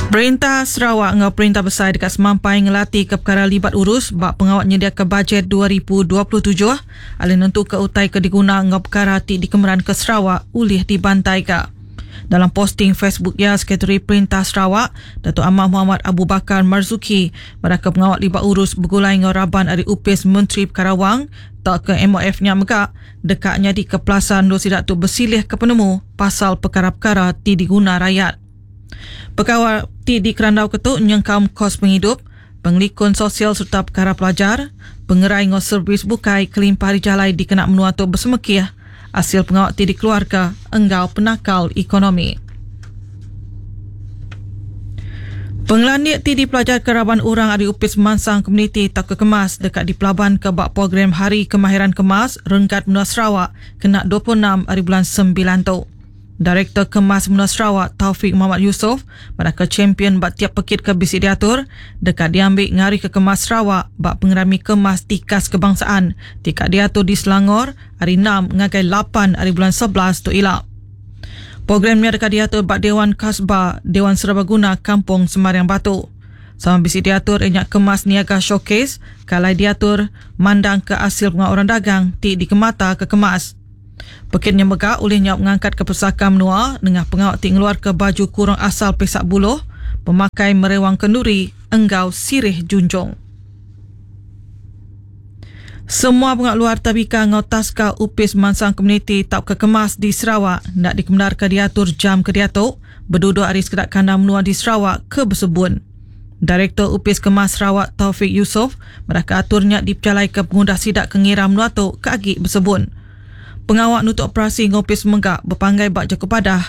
Perintah Sarawak dengan Perintah Besar dekat semampai ngelatih ke perkara libat urus bak pengawat menyediakan bajet 2027 alih nentu ke utai ke diguna dengan perkara ti dikemeran ke Sarawak ulih dibantai ke. Dalam posting Facebook ya, Sekretari Perintah Sarawak, Datuk Amar Muhammad Abu Bakar Marzuki, mereka pengawat libat urus bergulai dengan Raban Ari Upis Menteri Perkara Wang tak ke MOF nya megak dekatnya di keplasan dosi Datuk bersilih ke penemu pasal perkara-perkara ti diguna rakyat. Pegawai ti di Kerandau Ketuk nyengkam kos penghidup, penglikun sosial serta perkara pelajar, pengerai ngos servis bukai kelimpah rijalai dikena menua tu bersemekih, hasil pengawat ti di keluarga enggau penakal ekonomi. Penglandik ti di pelajar keraban orang Ari Upis Mansang Komuniti tak kekemas dekat di pelaban ke bak program Hari Kemahiran Kemas Renggat Menua Sarawak kena 26 hari bulan 9 tu. Direktur Kemas Menua Sarawak Taufik Muhammad Yusof mereka champion bak tiap pekit ke bisi diatur dekat diambil ngari ke Kemas Sarawak bak pengerami kemas tikas kebangsaan dekat diatur di Selangor hari 6 ngagai 8 hari bulan 11 tu ilak. Programnya dekat diatur bak Dewan Kasbah Dewan Serbaguna Kampung Semariang Batu. Sama bisi diatur enyak kemas niaga showcase kalai diatur mandang ke hasil pengawal orang dagang ti dikemata ke kemas. Pekitnya megak olehnya mengangkat ke pusaka menua dengan pengawat ti ngeluar ke baju kurang asal pesak buluh, pemakai merewang kenduri, enggau sirih junjung. Semua pengawat luar tabika ngau taska Upis Mansang Komuniti tak kekemas di Sarawak nak dikemendar ke diatur jam ke diatuk, berduduk hari sekedak kandang menua di Sarawak ke bersebun. Direktur Upis Kemas Sarawak Taufik Yusof mereka aturnya dipecalai ke pengudah sidak kengira menua tu ke agik bersebun. Pengawak nutuk operasi ngopis menggak berpanggai bak Jakob Padah